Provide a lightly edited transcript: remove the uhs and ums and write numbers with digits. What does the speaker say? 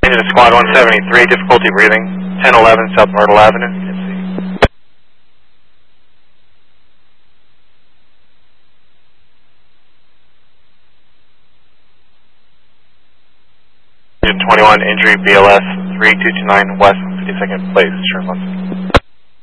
Engine to Squad 173, difficulty breathing, 1011 South Myrtle Avenue. Engine 21, injury BLS 3229 West 52nd Place, Sherman.